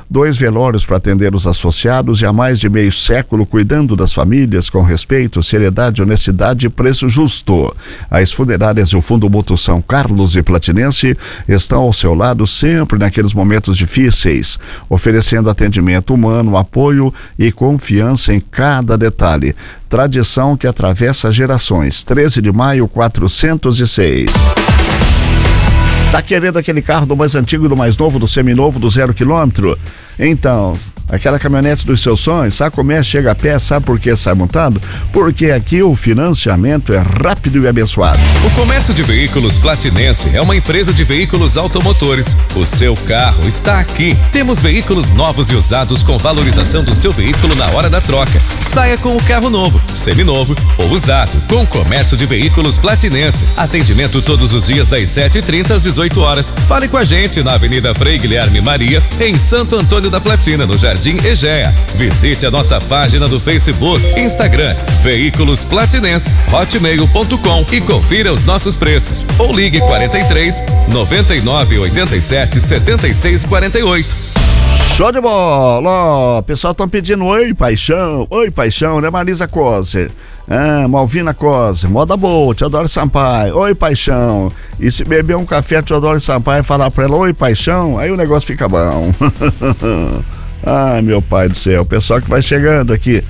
2 velórios para atender os associados e há mais de meio século cuidando das famílias com respeito, seriedade, honestidade e preço justo. As funerárias e o Fundo Mútuo São Carlos e Platinense estão ao seu lado sempre naqueles momentos difíceis, oferecendo atendimento humano, apoio e confiança em cada detalhe. Tradição que atravessa gerações. 13 de maio, 406. Tá querendo aquele carro do mais antigo, do mais novo, do seminovo, do 0 km? Então, aquela caminhonete dos seus sonhos, sabe como é? Chega a pé, sabe por que sai montado? Porque aqui o financiamento é rápido e abençoado. O Comércio de Veículos Platinense é uma empresa de veículos automotores. O seu carro está aqui. Temos veículos novos e usados com valorização do seu veículo na hora da troca. Saia com o carro novo, seminovo ou usado, com o Comércio de Veículos Platinense. Atendimento todos os dias das 7h30 às 18 horas. Fale com a gente na Avenida Frei Guilherme Maria, em Santo Antônio da Platina, no Jardim Egea. Visite a nossa página do Facebook, Instagram, Veículos Platinense, hotmail.com e confira os nossos preços. Ou ligue 43 99 87 76 48. Show de bola! Ó, pessoal estão pedindo oi paixão, né? Marisa Coser, Malvina Coser, Moda Boa, Teodoro Sampaio, oi paixão. E se beber um café Teodoro Sampaio e falar pra ela oi paixão, aí o negócio fica bom. Ai, meu pai do céu, o pessoal que vai chegando aqui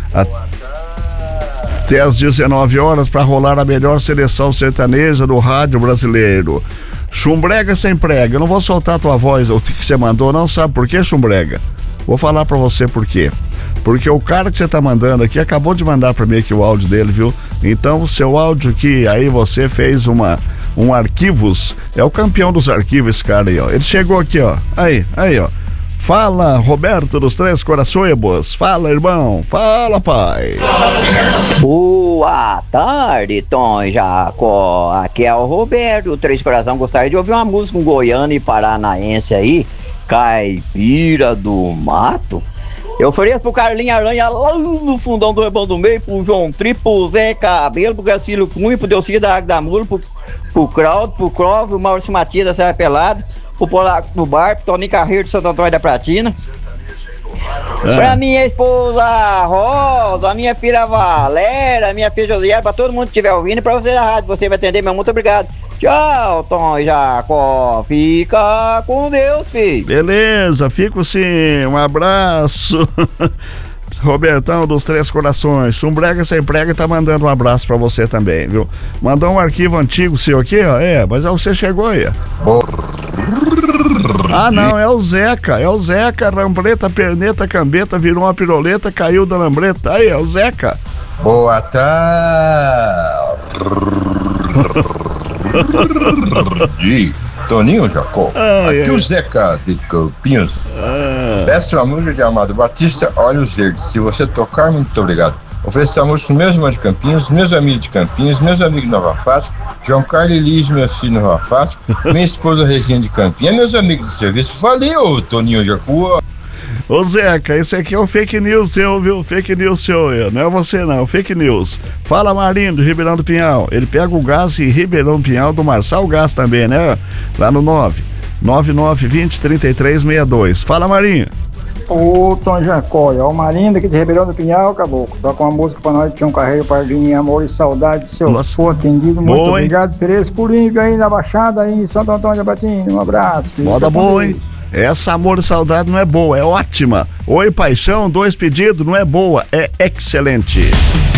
até às 19 horas para rolar a melhor seleção sertaneja do rádio brasileiro. Chumbrega sem prega, eu não vou soltar a tua voz, o que você mandou, não sabe por que, Chumbrega? Vou falar pra você por quê. Porque o cara que você tá mandando aqui acabou de mandar pra mim aqui o áudio dele, viu? Então o seu áudio que aí você fez um arquivos, é o campeão dos arquivos esse cara aí, ó. Ele chegou aqui, ó, aí, ó. Fala, Roberto dos Três Corações. Fala, irmão. Fala, pai. Boa tarde, Tom Jacó. Aqui é o Roberto, Três Coração. Gostaria de ouvir uma música goiana e paranaense aí, Caipira do Mato. Eu ofereço pro Carlinho Aranha lá no fundão do Rebão do Meio, pro João Tripo, Zé Cabelo, pro Gracílio Cunha, pro Delcir da Água da Mula, pro Claudio, pro Clóvis, o Maurício Matias da Serra Pelada, o Polaco do Bar, pro Toninho Carreiro de Santo Antônio da Pratina. Pra minha esposa Rosa, a minha filha Valéria, a minha filha Josiane, pra todo mundo que estiver ouvindo e pra você da rádio, você vai atender, meu muito obrigado. Tchau, Tom Jacó, fica com Deus, filho. Beleza, fico sim, um abraço. Robertão dos Três Corações, Chumbrega sem prega tá mandando um abraço pra você também, viu? Mandou um arquivo antigo seu aqui, ó, mas você chegou aí, ó. Ah, não, é o Zeca, lambreta, perneta, cambeta, virou uma piroleta, caiu da lambreta, aí, é o Zeca. Boa tarde, Toninho Jacó, aqui o Zeca de Campinhos. Peço a música de Amado Batista, Olhos Verdes. Se você tocar, muito obrigado. Ofereço a música meus irmãos de Campinhos, meus amigos de Campinhos, meus amigos de Nova Fátima, João Carlos e Liz, meus filhos de Nova Fátima, minha esposa Regina de Campinhos, meus amigos de serviço. Valeu, Toninho Jacó. Ô Zeca, esse aqui é o fake news seu, viu? Fake news seu, não é você não, fake news. Fala Marinho do Ribeirão do Pinhal, ele pega o gás em Ribeirão do Pinhal do Marçal Gás também, né? Lá no 99920-3362. Fala Marinho. Ô Tom Jacó, é o Marinho daqui de Ribeirão do Pinhal, Caboclo. Toca uma música pra nós, Tião Carreiro, Pardinho, Amor e Saudade, seu atendido, muito boa, obrigado por esse pulinho aí na Baixada, aí em Santo Antônio da Batina, um abraço. Moda boa, hein? Essa Amor e Saudade não é boa, é ótima. Oi Paixão, 2 pedidos, não é boa, é excelente.